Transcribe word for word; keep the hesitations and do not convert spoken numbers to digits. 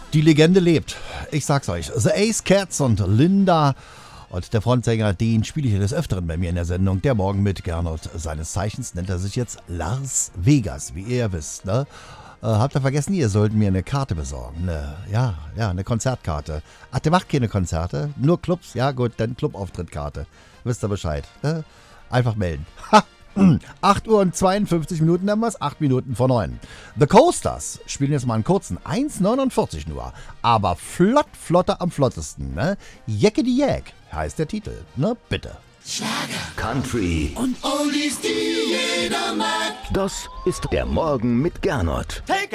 Die Legende lebt. Ich sag's euch. The Ace Cats und Linda. Und der Frontsänger, den spiele ich des Öfteren bei mir in der Sendung. Der Morgen mit Gernot. Seines Zeichens nennt er sich jetzt Lars Vegas, wie ihr ja wisst. Ne? Äh, habt ihr vergessen, ihr sollt mir eine Karte besorgen. Ne, ja, ja, eine Konzertkarte. Ach, der macht keine Konzerte. Nur Clubs. Ja gut, dann Clubauftritttkarte. Wisst ihr Bescheid. Ne? Einfach melden. Ha! acht Uhr und zweiundfünfzig Minuten haben wir es, acht Minuten vor neun. The Coasters spielen jetzt mal einen kurzen, eins neunundvierzig nur, aber flott, flotter am flottesten, ne? Jeckedy Jack heißt der Titel, ne? Bitte. Schlager, Country und Oldies, die jeder mag. Das ist der Morgen mit Gernot. Take